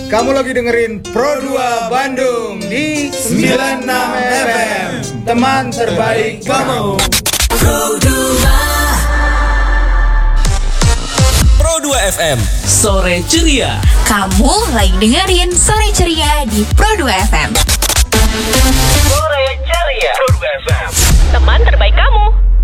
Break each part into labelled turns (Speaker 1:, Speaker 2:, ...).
Speaker 1: Kamu lagi dengerin Pro 2 Bandung di 96 FM. Teman terbaik kamu.
Speaker 2: Pro 2 FM Sore Ceria.
Speaker 3: Kamu lagi dengerin Sore Ceria di Pro 2 FM.
Speaker 2: Sore Ceria Pro 2 FM,
Speaker 4: teman terbaik kamu.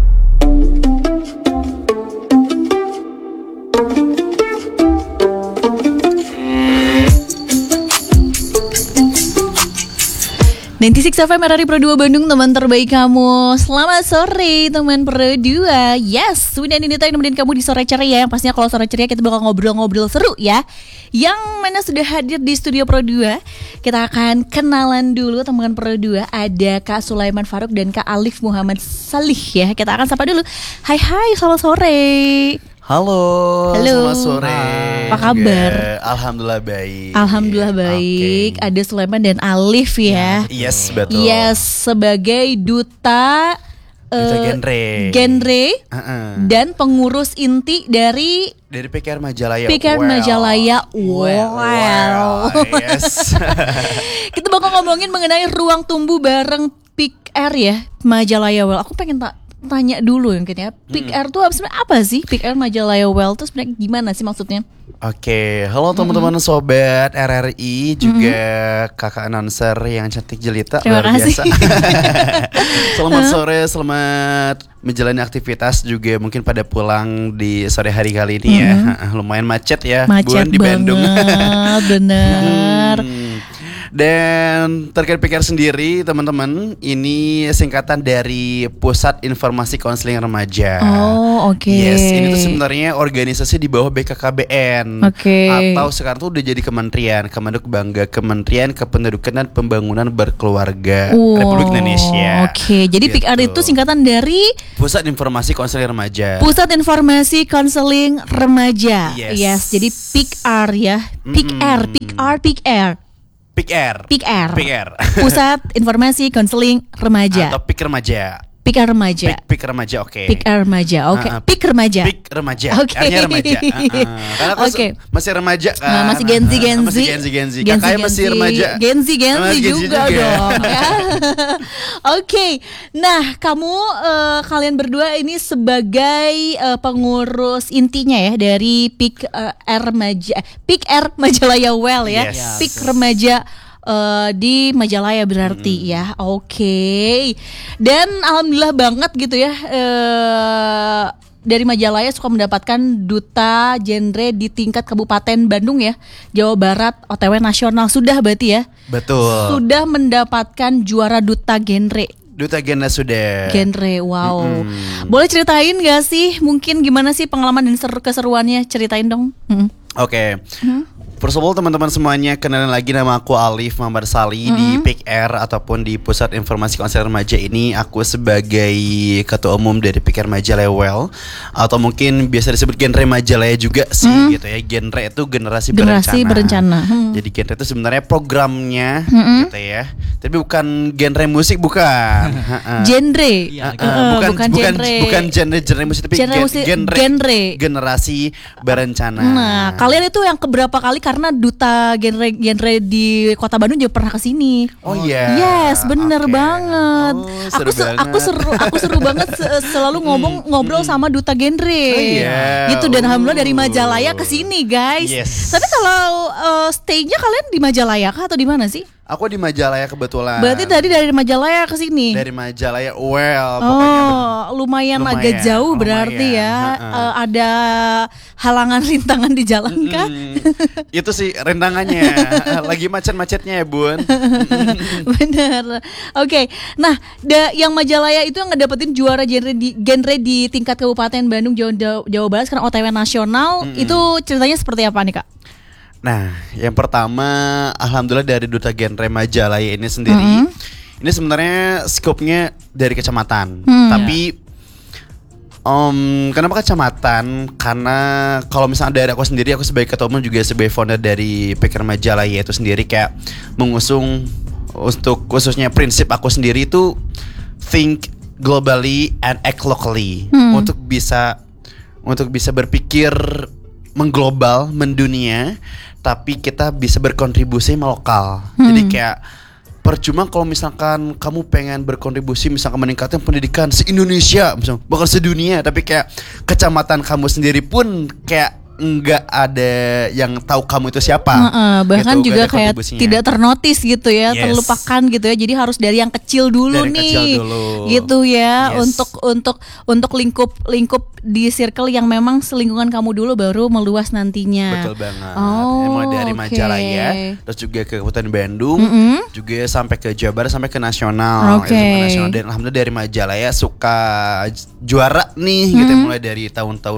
Speaker 5: Six FM RRI Pro 2 Bandung, teman terbaik kamu. Selamat sore teman Pro 2. Yes, Winda Nindita yang nemenin kamu di Sore Ceria. Yang pastinya kalau Sore Ceria kita bakal ngobrol-ngobrol seru ya. Yang mana sudah hadir di studio Pro 2. Kita akan kenalan dulu teman Pro 2. Ada Kak Sulaiman Faruk dan Kak Alif Muhammad Salih ya. Kita akan sapa dulu. Hai selamat sore.
Speaker 6: Halo, selamat sore.
Speaker 5: Apa kabar?
Speaker 6: Alhamdulillah baik.
Speaker 5: Alhamdulillah baik. Okay. Ada Sulaiman dan Alif ya.
Speaker 6: Yes, betul.
Speaker 5: Yes, sebagai duta genre dan pengurus inti dari
Speaker 6: PKR Majalaya.
Speaker 5: PKR Majalaya. Wow.
Speaker 6: Yes.
Speaker 5: Kita bakal ngomongin mengenai ruang tumbuh bareng PKR ya, Majalaya. Well, aku pengen tanya dulu mungkin ya, PKR tuh sebenarnya apa sih? PKR Majalaya Well tuh sebenarnya gimana sih maksudnya?
Speaker 6: Oke, halo teman-teman sobat RRI, juga kakak announcer yang cantik jelita.
Speaker 5: Terima kasih.
Speaker 6: Selamat sore, selamat menjalani aktivitas juga mungkin pada pulang di sore hari kali ini ya. Lumayan macet ya,
Speaker 5: macet
Speaker 6: di Bandung.
Speaker 5: Bener.
Speaker 6: Dan terkait PKR sendiri teman-teman, ini singkatan dari Pusat Informasi Konseling Remaja.
Speaker 5: Oh, oke.
Speaker 6: Yes, ini tuh sebenarnya organisasi di bawah BKKBN.
Speaker 5: Oke.
Speaker 6: Atau sekarang tuh udah jadi kementerian, Kementerian Bangga, Kementerian Kependudukan dan Pembangunan Berkeluarga Republik Indonesia.
Speaker 5: Oke, jadi gitu. PKR itu singkatan dari
Speaker 6: Pusat Informasi Konseling Remaja.
Speaker 5: Pusat Informasi Konseling Remaja. Yes, jadi PKR ya. PKR. Pusat Informasi Konseling Remaja.
Speaker 6: Atau PIK Remaja.
Speaker 5: PIK Remaja.
Speaker 6: PIK Remaja, oke.
Speaker 5: PIK Remaja, oke. PIK Remaja.
Speaker 6: PIK Remaja.
Speaker 5: Oke.
Speaker 6: Remaja. Karena aku masih remaja kan.
Speaker 5: Nah, masih Genzi.
Speaker 6: Kakaknya masih remaja.
Speaker 5: Genzi juga dong. Ya. Oke. Nah, kamu kalian berdua ini sebagai pengurus intinya ya dari PIKR Majalaya Well ya.
Speaker 6: Yes.
Speaker 5: PIK Remaja di Majalaya berarti ya. Oke. Dan alhamdulillah banget gitu ya, dari Majalaya suka mendapatkan duta genre di tingkat Kabupaten Bandung ya, Jawa Barat, OTW nasional sudah berarti ya.
Speaker 6: Betul.
Speaker 5: Sudah mendapatkan juara duta genre.
Speaker 6: Duta genre sudah.
Speaker 5: Genre, wow. Boleh ceritain gak sih mungkin gimana sih pengalaman dan keseruannya, ceritain dong.
Speaker 6: Oke. First of all teman-teman semuanya, kenalin lagi, nama aku Alif Muhammad Salih. Di PKR ataupun di Pusat Informasi Konseling Remaja ini aku sebagai ketua umum dari PKR Majalaya Well, atau mungkin biasa disebut genre Majalaya juga sih gitu ya. Genre itu generasi berencana. Jadi genre itu sebenarnya programnya gitu ya. Tapi bukan genre musik, bukan.
Speaker 5: Genre.
Speaker 6: Bukan genre musik, tapi genre generasi berencana.
Speaker 5: Nah, kalian itu yang keberapa kali, karena duta genre di Kota Bandung juga pernah kesini.
Speaker 6: Oh iya.
Speaker 5: Yes, bener banget. Aku seru banget selalu ngobrol sama duta genre. Gitu, dan alhamdulillah dari Majalaya kesini guys.
Speaker 6: Yes.
Speaker 5: Tapi kalau stay-nya kalian di Majalaya kah atau di mana sih?
Speaker 6: Aku di Majalaya kebetulan.
Speaker 5: Berarti tadi dari Majalaya ke sini.
Speaker 6: Dari Majalaya Well.
Speaker 5: Lumayan agak jauh berarti ya. Ada halangan rintangan di jalan kah?
Speaker 6: Itu sih rintangannya. Lagi macet-macetnya ya Bun.
Speaker 5: Bener. Oke. Nah, yang Majalaya itu yang ngedapetin juara genre di tingkat Kabupaten Bandung, Jawa Barat, sekarang OTW nasional. Itu ceritanya seperti apa nih Kak?
Speaker 6: Nah, yang pertama, alhamdulillah dari duta genre Majalaya ini sendiri, ini sebenarnya skopnya dari kecamatan. Tapi kenapa kecamatan? Karena kalau misalnya dari aku sendiri, aku sebagai ketua umum juga sebagai founder dari PKR Majalaya itu sendiri, kayak mengusung untuk khususnya prinsip aku sendiri itu think globally and act locally. Untuk bisa berpikir mengglobal, mendunia, tapi kita bisa berkontribusi lokal. Jadi kayak percuma kalau misalkan kamu pengen berkontribusi, misalkan meningkatkan pendidikan se-Indonesia, misalkan bahkan sedunia, tapi kayak kecamatan kamu sendiri pun kayak nggak ada yang tahu kamu itu siapa.
Speaker 5: Bahkan
Speaker 6: Gitu,
Speaker 5: juga
Speaker 6: nggak ada
Speaker 5: kayak
Speaker 6: kontribusinya.
Speaker 5: tidak ternotis gitu ya,
Speaker 6: Yes.
Speaker 5: terlupakan gitu ya. Jadi harus dari yang kecil dulu
Speaker 6: Dari
Speaker 5: nih,
Speaker 6: kecil dulu.
Speaker 5: gitu ya.
Speaker 6: Yes.
Speaker 5: Untuk lingkup di circle yang memang selingkungan kamu dulu, baru meluas nantinya.
Speaker 6: Betul banget.
Speaker 5: Oh,
Speaker 6: Mulai dari
Speaker 5: oke.
Speaker 6: Majalaya, terus juga ke Kabupaten Bandung, juga sampai ke Jawa Barat, sampai ke nasional.
Speaker 5: Oke.
Speaker 6: Itu sampai nasional. Dan alhamdulillah dari Majalaya suka juara nih, gitu mulai dari tahun-tahun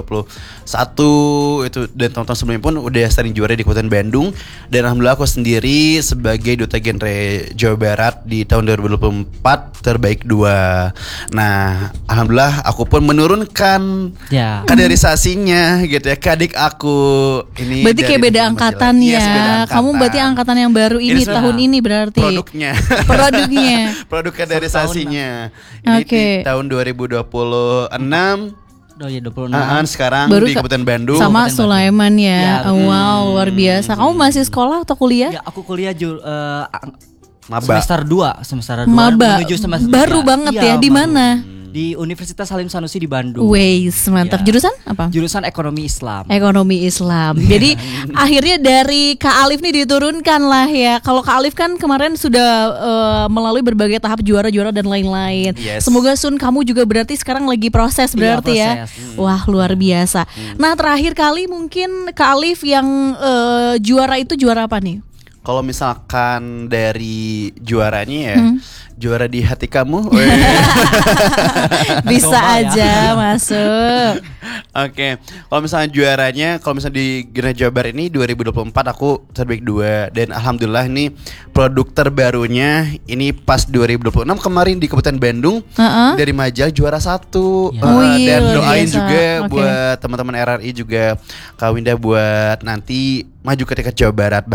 Speaker 6: 2021 itu, dan tahun-tahun sebelumnya pun udah sering juara di Kabupaten Bandung. Dan alhamdulillah aku sendiri sebagai duta genre Jawa Barat di tahun 2024 terbaik 2. Nah, alhamdulillah aku pun menurunkan
Speaker 4: Ya.
Speaker 6: kaderisasinya gitu ya ke adik aku ini.
Speaker 5: Berarti kayak
Speaker 6: dari
Speaker 5: beda
Speaker 6: Majalah.
Speaker 5: angkatan
Speaker 6: Yes,
Speaker 5: ya.
Speaker 6: beda
Speaker 5: Kamu berarti angkatan yang baru ini
Speaker 6: sebenarnya
Speaker 5: tahun ini berarti.
Speaker 6: produknya.
Speaker 5: Produknya.
Speaker 6: Produk kaderisasinya. Ini
Speaker 5: Oke.
Speaker 6: di tahun 2026.
Speaker 4: Oh ya 26.
Speaker 6: Sekarang
Speaker 5: Baru
Speaker 6: di
Speaker 5: ke-
Speaker 6: Kabupaten Bandung.
Speaker 5: Sama
Speaker 4: Kabupaten
Speaker 5: Sulaiman ya.
Speaker 4: Ya,
Speaker 5: Wow, luar biasa. Kamu masih sekolah atau kuliah?
Speaker 4: Ya aku kuliah
Speaker 6: Maba.
Speaker 4: semester 2
Speaker 5: Maba.
Speaker 4: menuju semester
Speaker 5: Baru
Speaker 4: 3.
Speaker 5: banget
Speaker 4: Iya,
Speaker 5: ya. Di
Speaker 4: baru.
Speaker 5: mana?
Speaker 4: Di Universitas Salim Sanusi di Bandung.
Speaker 5: Weis, mantap.
Speaker 4: Ya.
Speaker 5: Jurusan apa?
Speaker 4: Jurusan Ekonomi Islam.
Speaker 5: Ekonomi Islam. Jadi akhirnya dari Kak Alif nih diturunkan lah ya. Kalau Kak Alif kan kemarin sudah melalui berbagai tahap juara-juara dan lain-lain.
Speaker 6: Yes.
Speaker 5: Semoga Sun kamu juga berarti sekarang lagi proses berarti ya.
Speaker 4: proses.
Speaker 5: Wah, luar biasa. Nah, terakhir kali mungkin Kak Alif yang juara itu juara apa nih?
Speaker 6: Kalau misalkan dari juaranya ya, juara di hati kamu.
Speaker 5: Bisa
Speaker 4: Coba ya.
Speaker 5: aja masuk.
Speaker 6: Oke, kalau misalnya juaranya, kalau misalnya di Grand Jawa Barat ini 2024 aku terbaik 2. Dan alhamdulillah ini produk terbarunya ini pas 2026 kemarin di Kabupaten Bandung dari Majalah juara 1.
Speaker 4: Ya.
Speaker 5: Oh iya,
Speaker 6: Dan
Speaker 5: luar
Speaker 6: doain
Speaker 5: biasa.
Speaker 6: juga
Speaker 5: Oke.
Speaker 6: buat teman-teman RRI juga, Kak Winda buat nanti maju ke tingkat Jawa Barat.